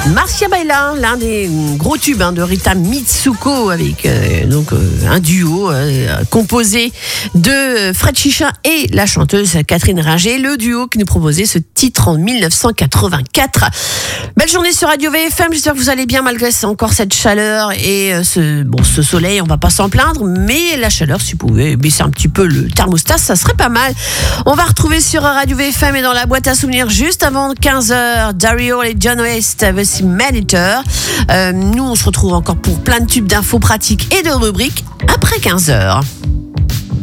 Marcia Baila, l'un des gros tubes de Rita Mitsuko avec un duo composé de Fred Chicha et la chanteuse Catherine Ringer, le duo qui nous proposait ce titre en 1984. Belle journée sur Radio VFM, j'espère que vous allez bien malgré encore cette chaleur et ce soleil, on va pas s'en plaindre, mais la chaleur, si vous pouvez baisser un petit peu le thermostat, ça serait pas mal. On va retrouver sur Radio VFM et dans la boîte à souvenirs juste avant 15h, Dario et John West avec Meditator. Nous, on se retrouve encore pour plein de tubes d'infos pratiques et de rubriques après 15h.